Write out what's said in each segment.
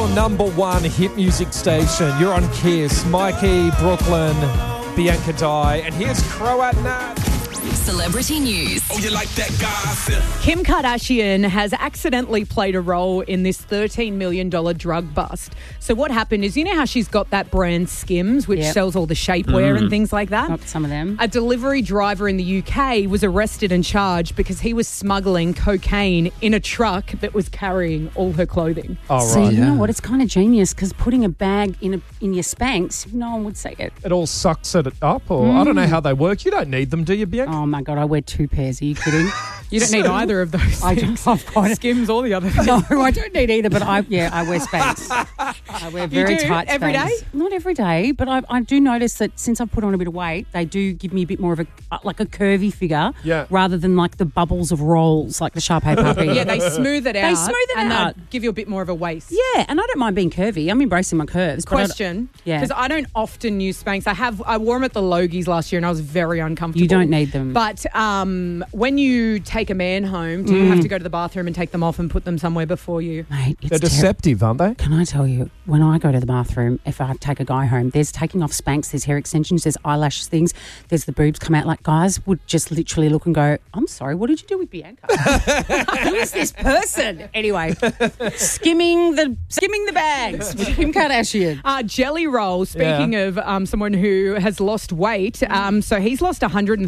your number one hit music station. You're on Kiss. Mikey, Brooklyn, Bianca Dye, and here's Croat Nat. Celebrity news. Oh, you like that gossip? Kim Kardashian has accidentally played a role in this $13 million drug bust. So what happened is, you know how she's got that brand Skims, which sells all the shapewear and things like that? Not some of them. A delivery driver in the UK was arrested and charged because he was smuggling cocaine in a truck that was carrying all her clothing. Oh, So right. you know what? It's kind of genius because putting a bag in your Spanx, no one would say it. It all sucks it up, or I don't know how they work. You don't need them, do you, Bianca? Oh my God, I wear 2 pairs. Are you kidding? You don't need either of those I things. don't. I've got it. Skims or the other thing. No, I don't need either, but I wear Spanx. I wear very do? tight Every Spanx. day? Not every day, but I do notice that since I've put on a bit of weight, they do give me a bit more of a curvy figure rather than like the bubbles of rolls like the Sharpay puppy. Yeah, they smooth it out. They smooth it and out. they'll give you a bit more of a waist. Yeah, and I don't mind being curvy. I'm embracing my curves. but I don't- Question. Yeah. Because I don't often use Spanx. I wore them at the Logies last year and I was very uncomfortable. You don't need them. But when you take a man home, do you have to go to the bathroom and take them off and put them somewhere before you? Mate, it's They're deceptive, aren't they? Can I tell you, when I go to the bathroom, if I take a guy home, there's taking off Spanx, there's hair extensions, there's eyelash things, there's the boobs come out. Like, guys would just literally look and go, I'm sorry, what did you do with Bianca? Who is this person? Anyway, skimming the bags with Kim Kardashian. Jelly Roll, speaking of someone who has lost weight, so he's lost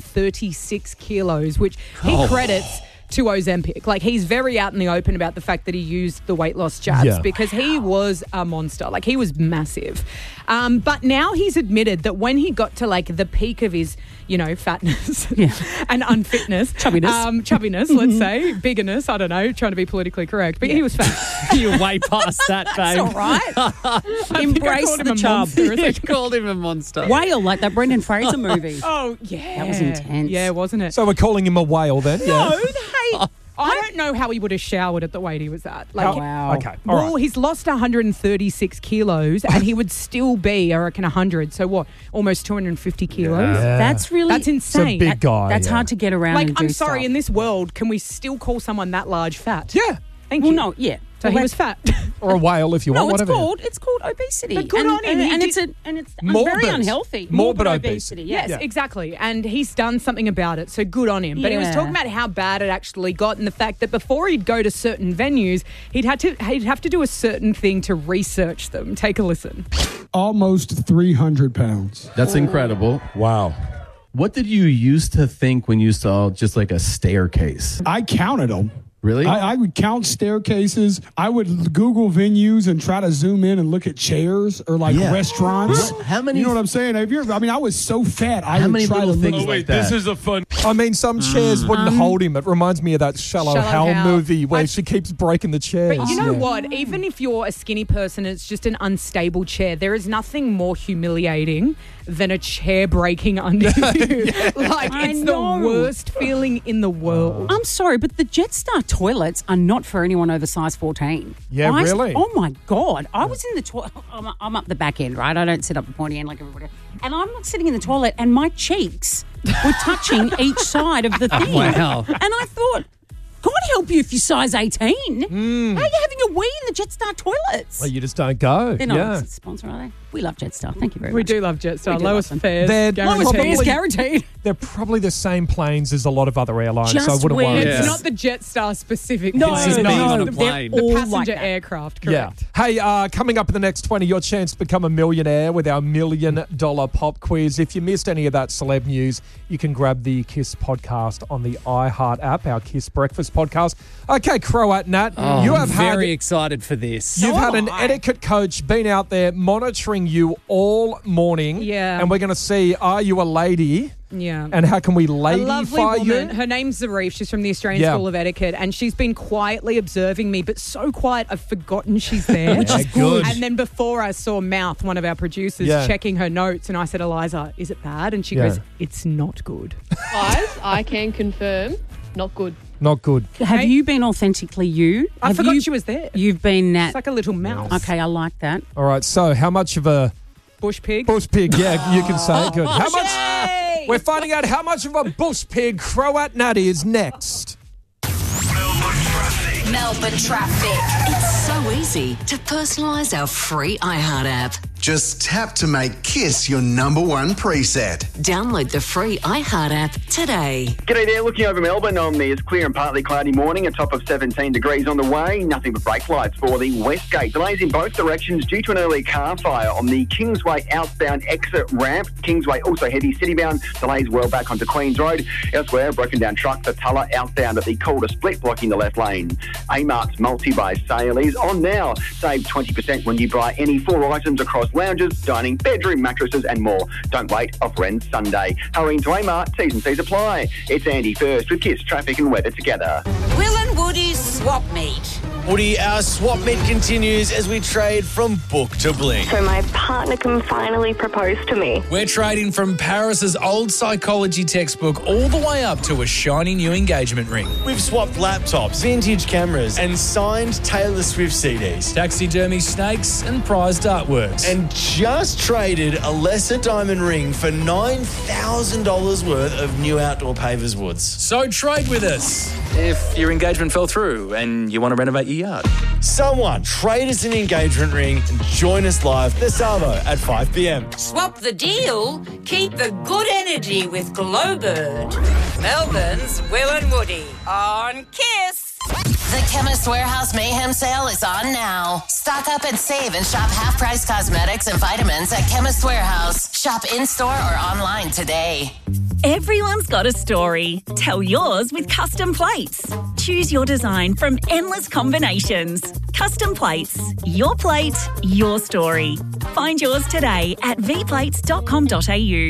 136 kilos, which he credits to Ozempic. Like, he's very out in the open about the fact that he used the weight loss jabs because he was a monster. Like, he was massive. But now he's admitted that when he got to, like, the peak of his, fatness and unfitness. Chubbiness, let's say. Biggerness, I don't know, trying to be politically correct. But he was fat. You're way past that, babe. That's all right. Embrace the chub. You called him a monster. Whale, like that Brendan Fraser movie. Oh, yeah. That was intense. Yeah, wasn't it? So we're calling him a whale then? No, I don't know how he would have showered at the weight he was at. Like, Wow. Okay, all well, right. he's lost 136 kilos and he would still be, I reckon, 100. So what? Almost 250 kilos? Yeah. That's really... That's insane. big guy. That's hard to get around Like, and do I'm sorry, stuff. in this world, can we still call someone that large fat? Yeah. Thank Well, you. no, yeah. So Well, he was fat. Or a whale if you No, want, whatever. it's called obesity. But good on him. He And did- it's Morbid. very unhealthy. Morbid obesity. Yes, Yeah. exactly. And he's done something about it, so good on him. But he was Yeah. talking about how bad it actually got and the fact that before he'd go to certain venues, he'd have to do a certain thing to research them. Take a listen. Almost 300 pounds. That's incredible. Wow. What did you used to think when you saw just like a staircase? I counted them. Really? I would count staircases. I would Google venues and try to zoom in and look at chairs or like Yeah. restaurants. How many- You know what I'm saying? I was so fat. I How would many try little to things look. like that? a fun. I mean, some chairs wouldn't hold him. It reminds me of that Shallow Shallow Hal Hal. movie where she keeps breaking the chairs. But you know what? Even if you're a skinny person, it's just an unstable chair. There is nothing more humiliating than a chair breaking under you. Like, I it's know. the worst feeling in the world. I'm sorry, but the Jetstar toilets are not for anyone over size 14. Yeah, really? Oh, my God. I was in the toilet. I'm up the back end, right? I don't sit up the pointy end like everybody else. And I'm not sitting in the toilet, and my cheeks were touching each side of the thing. Wow. And I thought, God help you if you're size 18. How are you having a wee in the Jetstar toilets? Well, you just don't go. They're not yeah. a sponsor, are they? We love Jetstar. Thank you very We much. do love Jetstar. We do Lowest love them. fares. They're guaranteed. Lowest fares Probably- guaranteed. They're probably the same planes as a lot of other airlines, Just so I wouldn't weird. worry. It's Yeah. not the Jetstar specific. No, planes. It's just being on a The- plane. The all passenger like that. aircraft, Yeah. correct. Hey, coming up in the next 20, your chance to become a millionaire with our $1 million pop quiz. If you missed any of that celeb news, you can grab the KISS podcast on the iHeart app, our KISS Breakfast podcast. Okay, Croat Nat, you have very had... excited for this. You've had an etiquette coach been out there monitoring you all morning. Yeah. And we're going to see, are you a lady? Yeah. And how can we A lovely ladyfy woman. you? Her name's Zarif. She's from the Australian Yeah. School of Etiquette, and she's been quietly observing me, but so quiet I've forgotten she's there. Which is good. And then before I saw Mouth, one of our producers, Yeah. checking her notes, and I said, Eliza, is it bad? And she Yeah. goes, it's not good. Guys, I can confirm, not good. Not good. Have Hey. you been authentically you? I Have forgot you, she was there. You've been Nat. It's like a little mouse. Okay, I like that. All right, so how much of a Bush pig. bush pig? Yeah, you can say. Good. How much? Yay! We're finding out how much of a bush pig Croat Nat is next. Melbourne traffic. It's so easy to personalise our free iHeart app. Just tap to make Kiss your number one preset. Download the free iHeart app today. G'day there, looking over Melbourne on this clear and partly cloudy morning, a top of 17 degrees on the way. Nothing but brake lights for the Westgate. Delays in both directions due to an early car fire on the Kingsway outbound exit ramp. Kingsway also heavy citybound. Delays well back onto Queens Road. Elsewhere, broken down truck for Tulla outbound at the Calder split blocking the left lane. Amart's multi-buy sale is on now. Save 20% when you buy any 4 items across lounges, dining, bedroom mattresses and more. Don't wait, offer ends Sunday. Hurry into Amart, T's and C's apply. It's Andy first with Kiss Traffic and Weather together. Will and Woody's Swap Meet. Woody, our swap meet continues as we trade from book to bling. So my partner can finally propose to me. We're trading from Paris's old psychology textbook all the way up to a shiny new engagement ring. We've swapped laptops, vintage cameras and signed Taylor Swift CDs. Taxidermy snakes and prized artworks. And just traded a lesser diamond ring for $9,000 worth of new outdoor pavers woods. So trade with us. If your engagement fell through and you want to renovate your yard. Someone trade us an engagement ring and join us live this Arvo at 5 p.m. Swap the deal. Keep the good energy with Glowbird. Melbourne's Will and Woody on Kiss. The Chemist Warehouse Mayhem Sale is on now. Stock up and save and shop half-price cosmetics and vitamins at Chemist Warehouse. Shop in-store or online today. Everyone's got a story. Tell yours with Custom Plates. Choose your design from endless combinations. Custom Plates. Your plate, your story. Find yours today at vplates.com.au.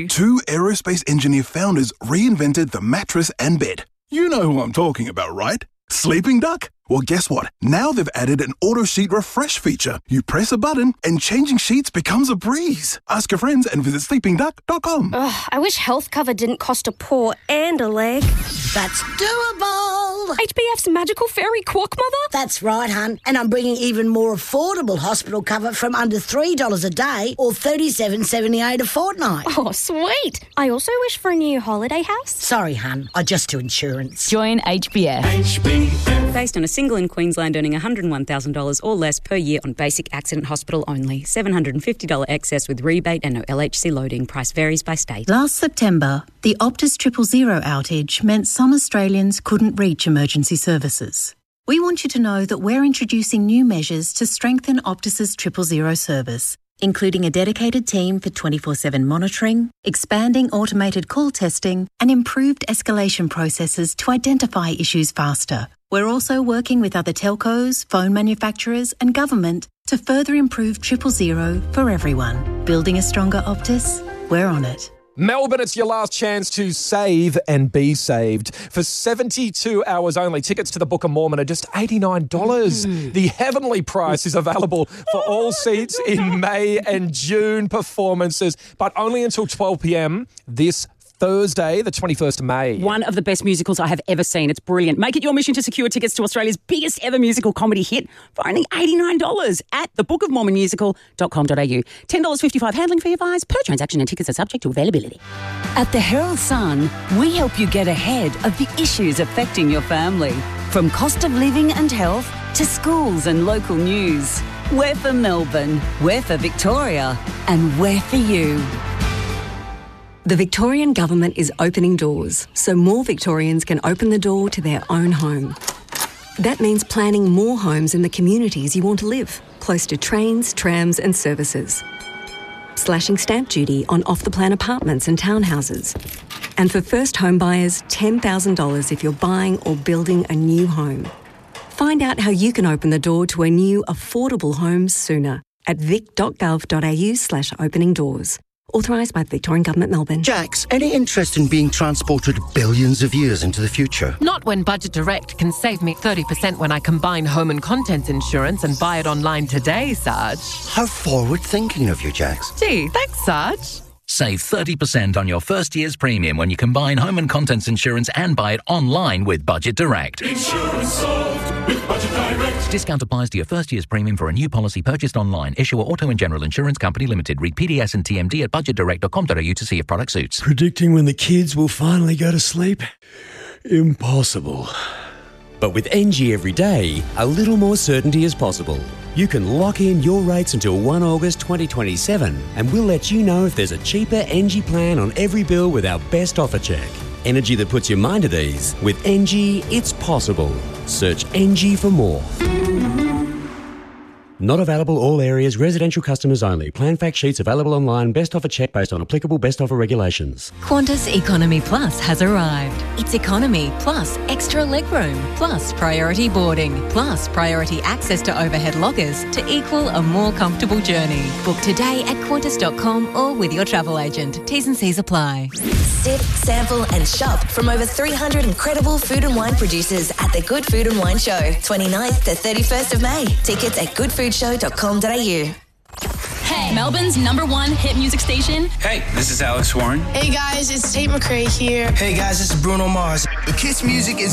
2 aerospace engineer founders reinvented the mattress and bed. You know who I'm talking about, right? Sleeping Duck? Well, guess what? Now they've added an auto sheet refresh feature. You press a button and changing sheets becomes a breeze. Ask your friends and visit sleepingduck.com. I wish health cover didn't cost a paw and a leg. That's doable. HBF's magical fairy quack mother? That's right, hun. And I'm bringing even more affordable hospital cover from under $3 a day or $37.78 a fortnight. Oh, sweet. I also wish for a new holiday house. Sorry, hun. I just do insurance. Join HBF. HBF. Based on a single in Queensland earning $101,000 or less per year on basic accident hospital only. $750 excess with rebate and no LHC loading. Price varies by state. Last September, the Optus 000 outage meant some Australians couldn't reach emergency services. We want you to know that we're introducing new measures to strengthen Optus's 000 service, including a dedicated team for 24/7 monitoring, expanding automated call testing, and improved escalation processes to identify issues faster. We're also working with other telcos, phone manufacturers, and government to further improve 000 for everyone. Building a stronger Optus? We're on it. Melbourne, it's your last chance to save and be saved. For 72 hours only, tickets to the Book of Mormon are just $89. The heavenly price is available for all seats in May and June performances, but only until 12 p.m. this Thursday, the 21st of May. One of the best musicals I have ever seen. It's brilliant. Make it your mission to secure tickets to Australia's biggest ever musical comedy hit for only $89 at thebookofmormonmusical.com.au. $10.55 handling fee advised per transaction, and tickets are subject to availability. At the Herald Sun, we help you get ahead of the issues affecting your family. From cost of living and health to schools and local news. We're for Melbourne, we're for Victoria, and we're for you. The Victorian Government is opening doors so more Victorians can open the door to their own home. That means planning more homes in the communities you want to live, close to trains, trams and services. Slashing stamp duty on off-the-plan apartments and townhouses. And for first home buyers, $10,000 if you're buying or building a new home. Find out how you can open the door to a new affordable home sooner at vic.gov.au/opening doors. Authorised by the Victorian Government, Melbourne. Jax, any interest in being transported billions of years into the future? Not when Budget Direct can save me 30% when I combine home and contents insurance and buy it online today, Sarge. How forward-thinking of you, Jax. Gee, thanks, Sarge. Save 30% on your first year's premium when you combine home and contents insurance and buy it online with Budget Direct. Insurance solved with Budget Direct. Discount applies to your first year's premium for a new policy purchased online. Issuer Auto and General Insurance Company Limited. Read PDS and TMD at budgetdirect.com.au to see if product suits. Predicting when the kids will finally go to sleep? Impossible. But with NG every day, a little more certainty is possible. You can lock in your rates until 1 August 2027 and we'll let you know if there's a cheaper NG plan on every bill with our best offer check. Energy that puts your mind at ease. With NG, it's possible. Search NG for more. Not available all areas, residential customers only. Plan fact sheets available online. Best offer check based on applicable best offer regulations. Qantas Economy Plus has arrived. It's economy plus extra legroom plus priority boarding plus priority access to overhead lockers to equal a more comfortable journey. Book today at qantas.com or with your travel agent. T's and C's apply. Sip, sample and shop from over 300 incredible food and wine producers at the Good Food and Wine Show, 29th to 31st of May. Tickets at goodfoodshow.com.au. Hey, Melbourne's #1 hit music station. Hey, this is Alex Warren. Hey guys, it's Tate McRae here. Hey guys, this is Bruno Mars. The Kiss Music is